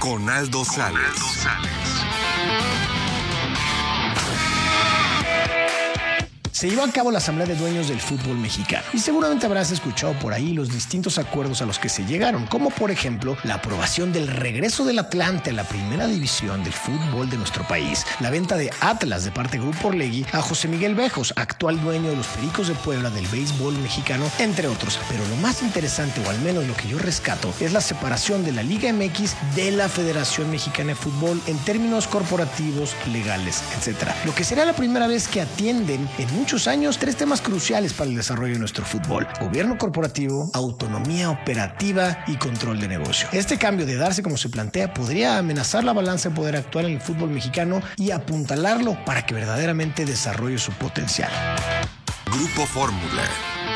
con Aldo Sales. Se llevó a cabo la Asamblea de Dueños del Fútbol Mexicano y seguramente habrás escuchado por ahí los distintos acuerdos a los que se llegaron, como por ejemplo la aprobación del regreso del Atlante a la primera división del fútbol de nuestro país, la venta de Atlas de parte de Grupo Orlegui a José Miguel Bejos, actual dueño de los Pericos de Puebla del béisbol mexicano, entre otros. Pero lo más interesante, o al menos lo que yo rescato, es la separación de la Liga MX de la Federación Mexicana de Fútbol en términos corporativos, legales, etc. Lo que será la primera vez que atienden en muchos años tres temas cruciales para el desarrollo de nuestro fútbol: gobierno corporativo, autonomía operativa y control de negocio. Este cambio, de darse como se plantea, podría amenazar la balanza de poder actual en el fútbol mexicano y apuntalarlo para que verdaderamente desarrolle su potencial. Grupo Fórmula.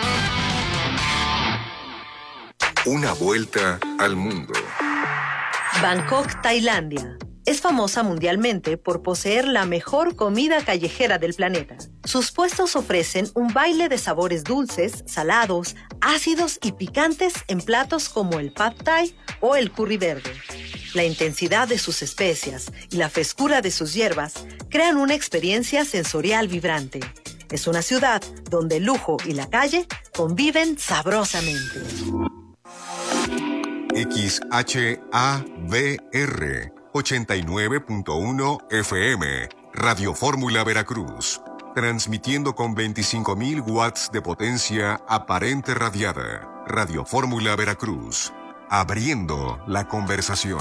Una vuelta al mundo. Bangkok, Tailandia. Es famosa mundialmente por poseer la mejor comida callejera del planeta. Sus puestos ofrecen un baile de sabores dulces, salados, ácidos y picantes en platos como el pad thai o el curry verde. La intensidad de sus especias y la frescura de sus hierbas crean una experiencia sensorial vibrante. Es una ciudad donde el lujo y la calle conviven sabrosamente. XHABR 89.1 FM, Radio Fórmula Veracruz, transmitiendo con 25.000 watts de potencia aparente radiada. Radio Fórmula Veracruz, abriendo la conversación.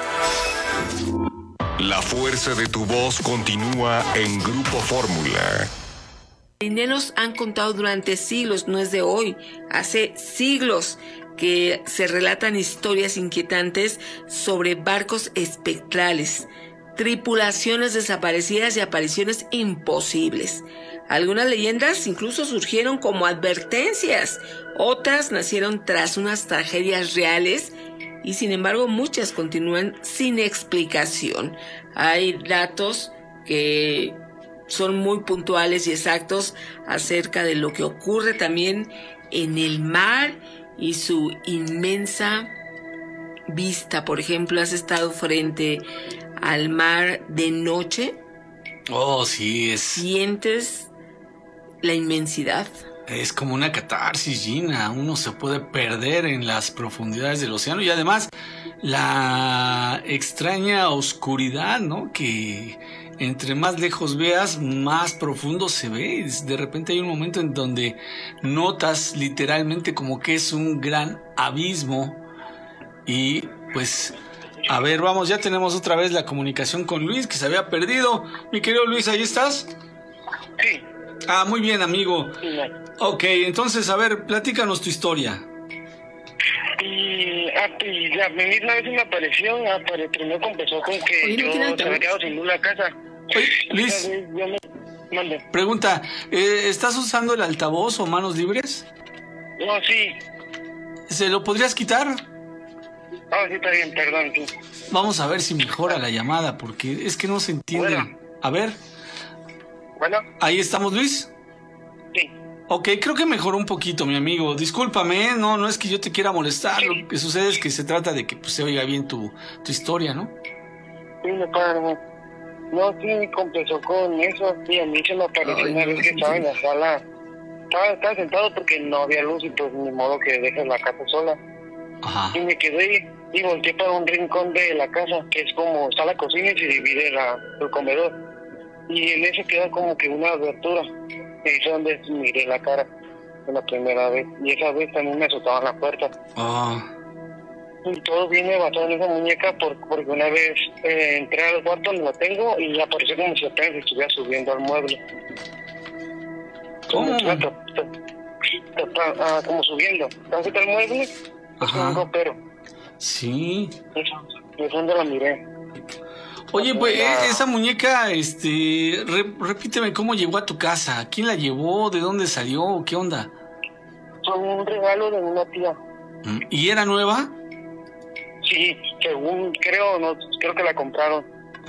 La fuerza de tu voz continúa en Grupo Fórmula. Marineros han contado durante siglos, no es de hoy, hace siglos, que se relatan historias inquietantes sobre barcos espectrales, tripulaciones desaparecidas y apariciones imposibles. Algunas leyendas incluso surgieron como advertencias, otras nacieron tras unas tragedias reales y sin embargo muchas continúan sin explicación. Hay datos que son muy puntuales y exactos acerca de lo que ocurre también en el mar y su inmensa vista. Por ejemplo, ¿has estado frente al mar de noche? Oh, sí, ¿Sientes la inmensidad? Es como una catarsis, Gina. Uno se puede perder en las profundidades del océano y además la extraña oscuridad, ¿no? Que entre más lejos veas, más profundo se ve. De repente hay un momento en donde notas literalmente como que es un gran abismo. Y pues, a ver, vamos, ya tenemos otra vez la comunicación con Luis, que se había perdido. Mi querido Luis, ¿ahí estás? Sí. Ah, muy bien, amigo. Sí. Ok, entonces, a ver, platícanos tu historia. Y la misma vez me apareció, primero comenzó con que yo se había quedado sin luz la casa. Oye, Luis, pregunta, ¿estás usando el altavoz o manos libres? No, sí. ¿Se lo podrías quitar? Ah, sí, está bien, perdón. Sí. Vamos a ver si mejora la llamada, porque es que no se entiende. Bueno. A ver. Bueno. ¿Ahí estamos, Luis? Sí. Ok, creo que mejoró un poquito, mi amigo. Discúlpame, no es que yo te quiera molestar. Sí. Lo que sucede es que se trata de que pues, se oiga bien tu historia, ¿no? Sí, me parece. No, sí, comenzó con eso. Sí, a mí se me apareció una vez que estaba en la sala. Estaba sentado porque no había luz y pues ni modo que dejes la casa sola. Ajá. Y me quedé y volteé para un rincón de la casa, que es como está la cocina y se divide el comedor. Y en eso queda como que una abertura. Y es donde miré la cara la primera vez. Y esa vez también me azotaban la puerta. Y todo viene basado en esa muñeca porque una vez entré al cuarto donde la tengo y apareció como si apenas estuviera subiendo al mueble. ¿Cómo? Como subiendo. Entonces el mueble es un ropero. Sí. Es donde la miré. Oye, pues esa muñeca, repíteme cómo llegó a tu casa. ¿Quién la llevó? ¿De dónde salió? ¿Qué onda? Fue un regalo de una tía. ¿Y era nueva? Sí, según creo que la compraron.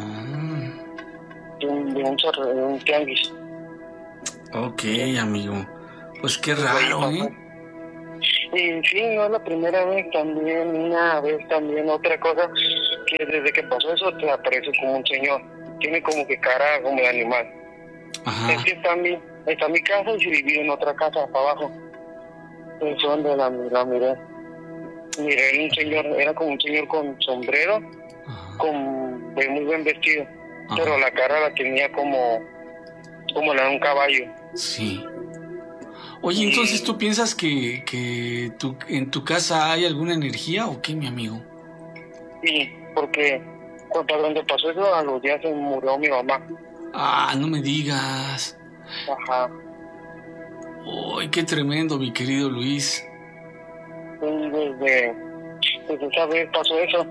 De un tianguis. Ok, amigo. Pues qué raro, ¿eh? Y sí, no es la primera vez, también una vez también otra cosa que desde que pasó eso te aparece como un señor. Tiene como que cara como de animal. Ajá. Es que está mi casa y se divide en otra casa para abajo. Es donde la miré. Miré un señor, era como un señor con sombrero, con de muy buen vestido. Ajá. Pero la cara la tenía como la de un caballo. Sí. Oye, entonces, ¿tú piensas que en tu casa hay alguna energía o qué, mi amigo? Sí, porque para donde pasó eso, a los días se murió mi mamá. Ah, no me digas. Ajá. Ay, qué tremendo, mi querido Luis. Y desde esa vez pasó eso.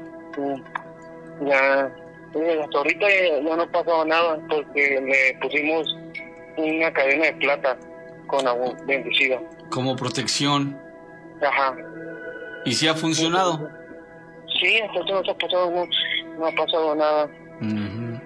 Y ya, hasta ahorita ya no ha pasado nada porque le pusimos una cadena de plata con agua bendecida. Como protección. Ajá. ¿Y si ha funcionado? Sí, hasta ahorita no ha pasado nada. Uh-huh.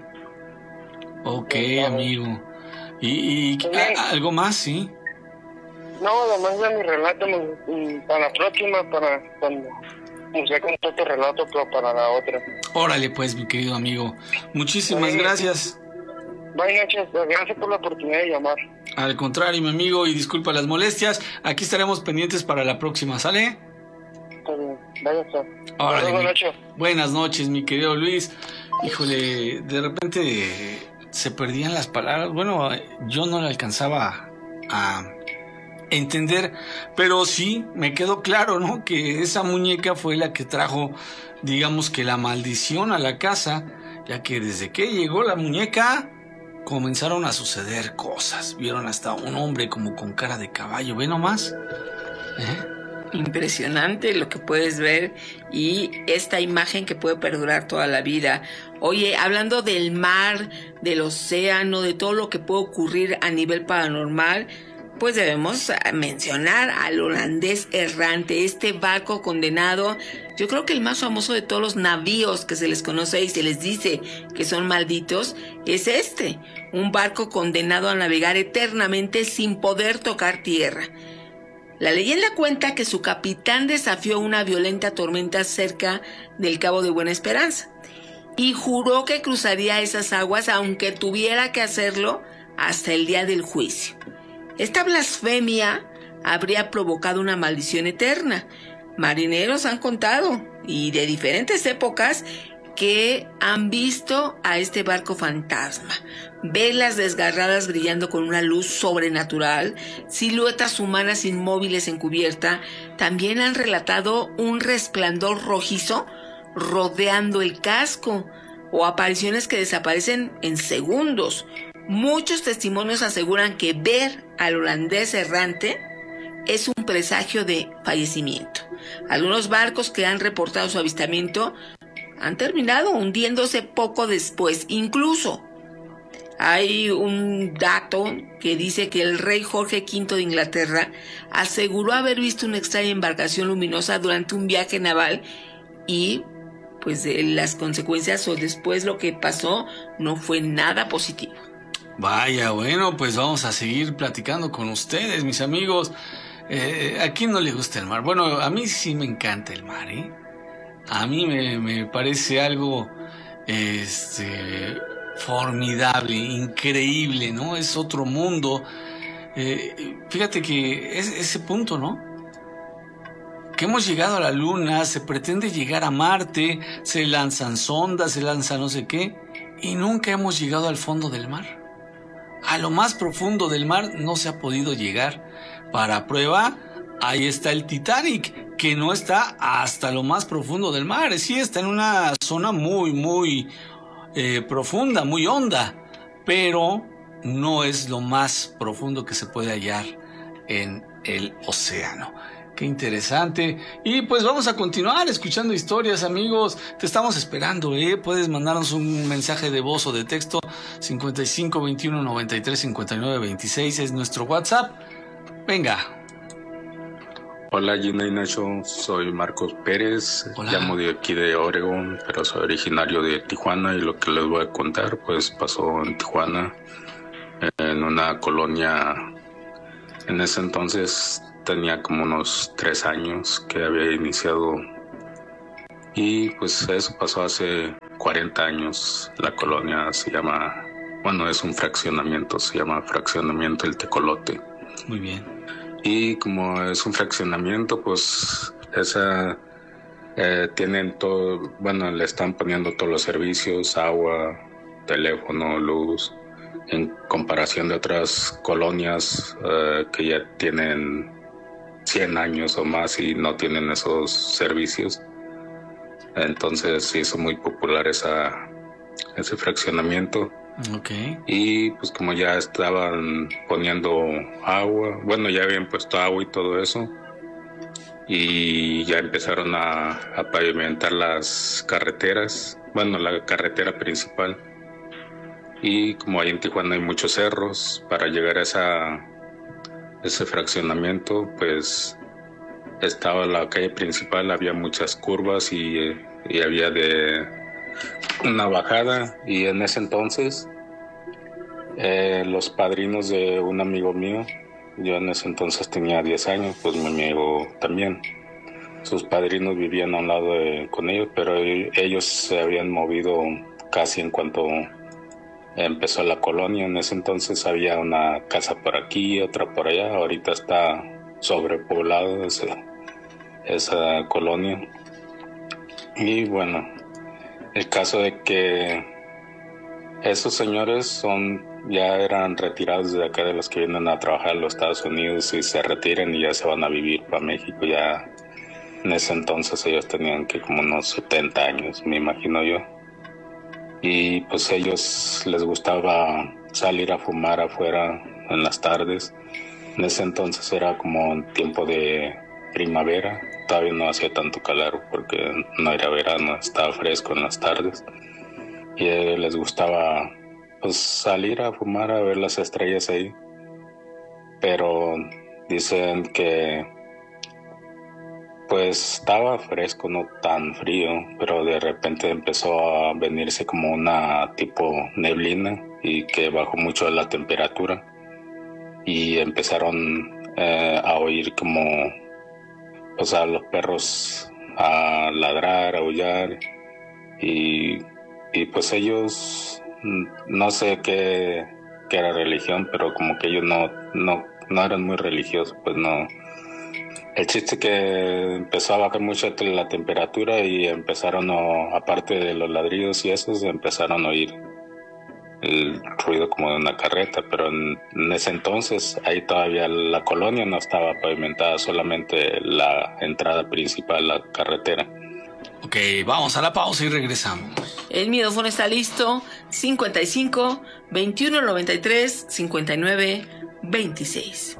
Ok, amigo. ¿Y algo más, sí? No, además de mi relato, para la próxima, para cuando usted contó otro relato, pero para la otra. Órale, pues, mi querido amigo. Muchísimas gracias. Bye, noches. Gracias por la oportunidad de llamar. Al contrario, mi amigo, y disculpa las molestias. Aquí estaremos pendientes para la próxima, ¿sale? Está bien. Vaya, Órale, buenas noches. Buenas noches, mi querido Luis. Híjole, de repente se perdían las palabras. Bueno, yo no le alcanzaba a entender, pero sí me quedó claro, ¿no? Que esa muñeca fue la que trajo, digamos que la maldición a la casa, ya que desde que llegó la muñeca comenzaron a suceder cosas. Vieron hasta un hombre como con cara de caballo, ¿ve nomás? Impresionante lo que puedes ver y esta imagen que puede perdurar toda la vida. Oye, hablando del mar, del océano, de todo lo que puede ocurrir a nivel paranormal, pues debemos mencionar al holandés errante, este barco condenado. Yo creo que el más famoso de todos los navíos que se les conoce y se les dice que son malditos es este, un barco condenado a navegar eternamente sin poder tocar tierra. La leyenda cuenta que su capitán desafió una violenta tormenta cerca del Cabo de Buena Esperanza y juró que cruzaría esas aguas aunque tuviera que hacerlo hasta el día del juicio. Esta blasfemia habría provocado una maldición eterna. Marineros han contado, y de diferentes épocas, que han visto a este barco fantasma. Velas desgarradas brillando con una luz sobrenatural, siluetas humanas inmóviles en cubierta. También han relatado un resplandor rojizo rodeando el casco o apariciones que desaparecen en segundos. Muchos testimonios aseguran que ver al holandés errante es un presagio de fallecimiento. Algunos barcos que han reportado su avistamiento han terminado hundiéndose poco después. Incluso hay un dato que dice que el rey Jorge V de Inglaterra aseguró haber visto una extraña embarcación luminosa durante un viaje naval y pues las consecuencias o después lo que pasó no fue nada positivo. Vaya, bueno, pues vamos a seguir platicando con ustedes, mis amigos. ¿A quién no le gusta el mar? Bueno, a mí sí me encanta el mar, ¿eh? A mí me parece algo formidable, increíble, ¿no? Es otro mundo. Fíjate que es ese punto, ¿no? Que hemos llegado a la luna, se pretende llegar a Marte, se lanzan sondas, se lanza no sé qué, y nunca hemos llegado al fondo del mar. A lo más profundo del mar no se ha podido llegar. Para prueba, ahí está el Titanic, que no está hasta lo más profundo del mar. Sí, está en una zona muy profunda, muy honda, pero no es lo más profundo que se puede hallar en el océano. Qué interesante. Y pues vamos a continuar escuchando historias, amigos. Te estamos esperando, ¿eh? Puedes mandarnos un mensaje de voz o de texto. 55 21 93 59 26 es nuestro WhatsApp. Venga. Hola Gina y Nacho, soy Marcos Pérez. Hola. Llamo de aquí de Oregón, pero soy originario de Tijuana y lo que les voy a contar pues pasó en Tijuana, en una colonia. En ese entonces tenía como unos 3 años que había iniciado Y pues eso pasó hace 40 años. La colonia se llama, bueno, es un fraccionamiento, se llama Fraccionamiento El Tecolote. Muy bien. Y como es un fraccionamiento, pues esa tienen todo, bueno, le están poniendo todos los servicios, agua, teléfono, luz, en comparación de otras colonias que ya tienen 100 años o más y no tienen esos servicios. Entonces se hizo muy popular ese fraccionamiento. Okay. Y pues como ya estaban poniendo agua, bueno, ya habían puesto agua y todo eso, y ya empezaron a pavimentar las carreteras, bueno, la carretera principal. Y como ahí en Tijuana hay muchos cerros, para llegar a ese fraccionamiento, pues estaba la calle principal, había muchas curvas y había de una bajada. Y en ese entonces los padrinos de un amigo mío, yo en ese entonces tenía 10 años, pues mi amigo también, sus padrinos vivían a un lado con ellos, pero ellos se habían movido casi en cuanto empezó la colonia. En ese entonces había una casa por aquí, otra por allá. Ahorita está sobrepoblado esa colonia. Y bueno, el caso de que esos señores ya eran retirados de acá, de los que vienen a trabajar en los Estados Unidos, y se retiran y ya se van a vivir para México. Ya en ese entonces ellos tenían que como unos 70 años, me imagino yo. Y pues ellos les gustaba salir a fumar afuera en las tardes. En ese entonces era como tiempo de primavera, todavía no hacía tanto calor porque no era verano, estaba fresco en las tardes. Y les gustaba pues salir a fumar, a ver las estrellas ahí. Pero dicen que pues estaba fresco, no tan frío, pero de repente empezó a venirse como una tipo neblina y que bajó mucho la temperatura, y empezaron a oír como pues a los perros a ladrar, a aullar, y pues ellos no sé qué era religión, pero como que ellos no eran muy religiosos, pues no. El chiste que empezó a bajar mucho la temperatura y empezaron, aparte de los ladridos y esos, empezaron a oír el ruido como de una carreta. Pero en ese entonces ahí todavía la colonia no estaba pavimentada, solamente la entrada principal, la carretera. Ok, vamos a la pausa y regresamos. El micrófono está listo. 55 21 93 59 26.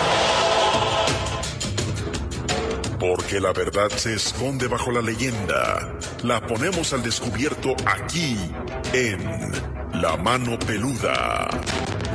Porque la verdad se esconde bajo la leyenda. La ponemos al descubierto aquí, en La Mano Peluda.